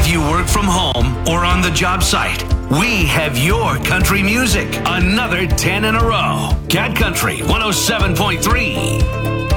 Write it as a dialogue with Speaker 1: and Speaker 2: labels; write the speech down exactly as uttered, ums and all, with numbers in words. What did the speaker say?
Speaker 1: you work from home or on the job site, we have your country music. Another ten in a row. Cat Country one oh seven point three.